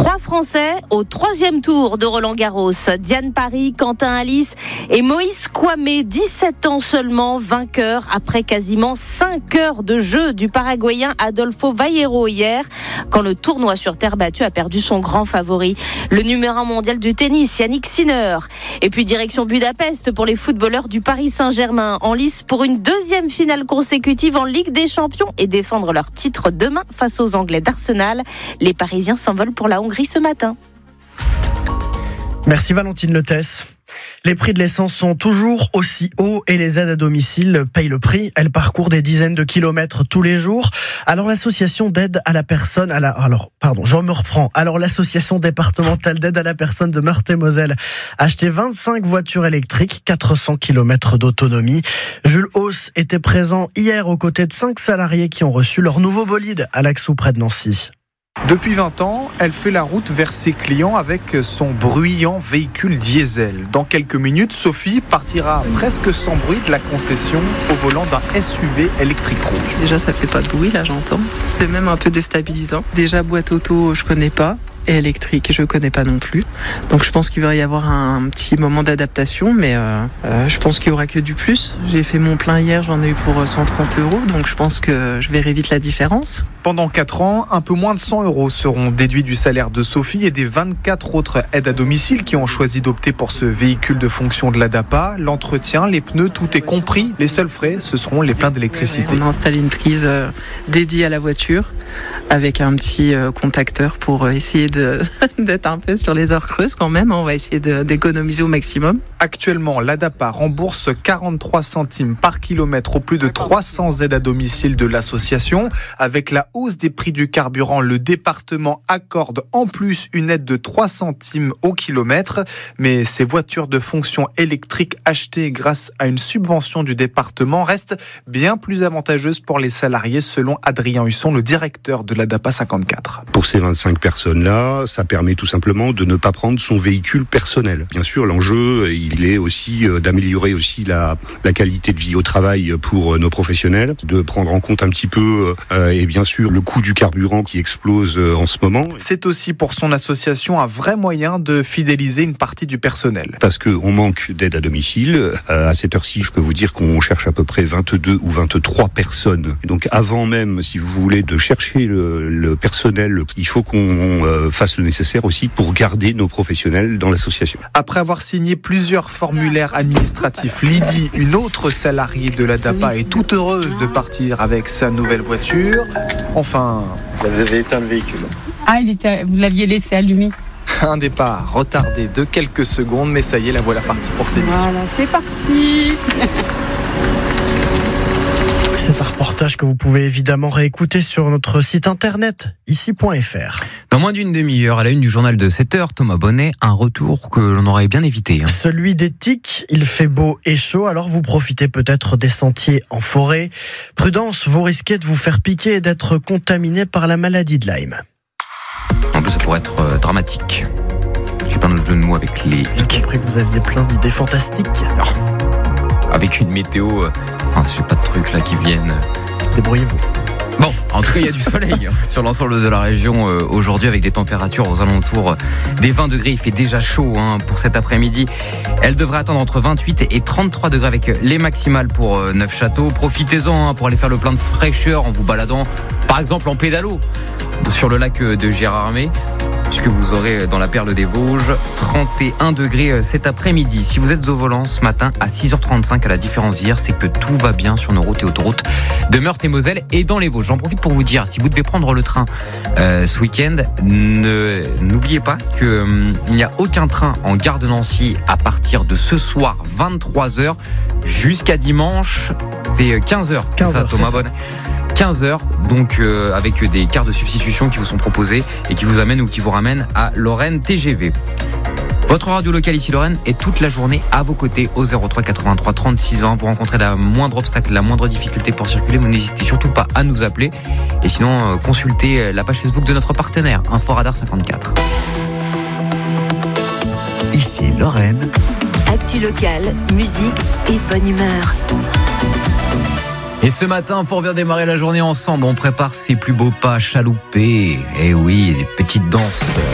3 Français au 3e tour de Roland-Garros. Diane Paris, Quentin Alice et Moïse Kouamé, 17 ans seulement, vainqueur après quasiment 5 heures de jeu du Paraguayen Adolfo Vaillero hier, quand le tournoi sur terre battue a perdu son grand favori, le numéro 1 mondial du tennis, Yannick Sinner. Et puis direction Budapest pour les footballeurs du Paris Saint-Germain, en lice pour une 2e finale consécutive en Ligue des Champions et défendre leur titre demain face aux Anglais d'Arsenal. Les Parisiens s'envolent pour la Hongrie ce matin. Merci Valentine Letès. Les prix de l'essence sont toujours aussi hauts et les aides à domicile payent le prix. Elles parcourent des dizaines de kilomètres tous les jours. Alors l'association d'aide à la personne, l'association départementale d'aide à la personne de Meurthe-et-Moselle a acheté 25 voitures électriques, 400 km d'autonomie. Jules Hauss était présent hier aux côtés de 5 salariés qui ont reçu leur nouveau bolide à Laxou près de Nancy. Depuis 20 ans, elle fait la route vers ses clients avec son bruyant véhicule diesel. Dans quelques minutes, Sophie partira presque sans bruit de la concession au volant d'un SUV électrique rouge. Déjà, ça fait pas de bruit, là, j'entends. C'est même un peu déstabilisant. Déjà, boîte auto, je connais pas. Et électrique, je connais pas non plus. Donc je pense qu'il va y avoir un petit moment d'adaptation, mais je pense qu'il y aura que du plus. J'ai fait mon plein hier, j'en ai eu pour 130 €, donc je pense que je verrai vite la différence. Pendant 4 ans, un peu moins de 100 € seront déduits du salaire de Sophie et des 24 autres aides à domicile qui ont choisi d'opter pour ce véhicule de fonction de l'ADAPA. L'entretien, les pneus, tout est compris. Les seuls frais, ce seront les pleins d'électricité. On a installé une prise dédiée à la voiture avec un petit contacteur pour essayer d'être un peu sur les heures creuses quand même. On va essayer d'économiser au maximum. Actuellement, l'ADAPA rembourse 43 centimes par kilomètre aux plus de 300 aides à domicile de l'association. Avec la hausse des prix du carburant, le département accorde en plus une aide de 3 centimes au kilomètre. Mais ces voitures de fonction électrique achetées grâce à une subvention du département restent bien plus avantageuses pour les salariés, selon Adrien Husson, le directeur de l'ADAPA 54. Pour ces 25 personnes-là, ça permet tout simplement de ne pas prendre son véhicule personnel. Bien sûr, l'enjeu, il est aussi d'améliorer aussi la qualité de vie au travail pour nos professionnels, de prendre en compte un petit peu, et bien sûr, le coût du carburant qui explose en ce moment. C'est aussi pour son association un vrai moyen de fidéliser une partie du personnel. Parce qu'on manque d'aide à domicile. À cette heure-ci, je peux vous dire qu'on cherche à peu près 22 ou 23 personnes. Et donc avant même, si vous voulez, de chercher le personnel, il faut qu'on fasse le nécessaire aussi pour garder nos professionnels dans l'association. Après avoir signé plusieurs formulaires administratifs, Lydie, une autre salariée de l'ADAPA, est toute heureuse de partir avec sa nouvelle voiture. Enfin... Vous avez éteint le véhicule. Ah, vous l'aviez laissé allumé. Un départ retardé de quelques secondes, mais ça y est, la voilà partie pour ses missions. Voilà, c'est parti. C'est un reportage que vous pouvez évidemment réécouter sur notre site internet, ici.fr. Dans moins d'une demi-heure, à la une du journal de 7h, Thomas Bonnet, un retour que l'on aurait bien évité. Celui des tiques, il fait beau et chaud, alors vous profitez peut-être des sentiers en forêt. Prudence, vous risquez de vous faire piquer et d'être contaminé par la maladie de Lyme. En plus, ça pourrait être dramatique. J'ai plein de jeux de mots avec les tiques. J'ai compris que vous aviez plein d'idées fantastiques. Alors, avec une météo... je n'ai pas de trucs là qui viennent. Débrouillez-vous. Bon, en tout cas, il y a du soleil sur l'ensemble de la région aujourd'hui, avec des températures aux alentours des 20 degrés. Il fait déjà chaud pour cet après-midi. Elle devrait atteindre entre 28 et 33 degrés avec les maximales pour Neufchâteau. Profitez-en pour aller faire le plein de fraîcheur en vous baladant, par exemple en pédalo, sur le lac de Gérardmer, puisque vous aurez dans la perle des Vosges 31 degrés cet après-midi. Si vous êtes au volant ce matin à 6h35 à la différence d'hier, c'est que tout va bien sur nos routes et autoroutes de Meurthe-et-Moselle et dans les Vosges. J'en profite pour vous dire, si vous devez prendre le train ce week-end, n'oubliez pas qu'il n'y a aucun train en gare de Nancy à partir de ce soir 23h jusqu'à dimanche, c'est 15h. C'est ça, Thomas Bonnet. 15h, donc avec des cartes de substitution qui vous sont proposées et qui vous amènent ou qui vous ramènent à Lorraine TGV. Votre radio locale ici Lorraine est toute la journée à vos côtés au 03 83 36 20. Vous rencontrez la moindre obstacle, la moindre difficulté pour circuler, vous n'hésitez surtout pas à nous appeler. Et sinon, consultez la page Facebook de notre partenaire, Inforadar 54. Ici Lorraine. Actu locale, musique et bonne humeur. Et ce matin, pour bien démarrer la journée ensemble, on prépare ses plus beaux pas chaloupés. Et oui, des petites danses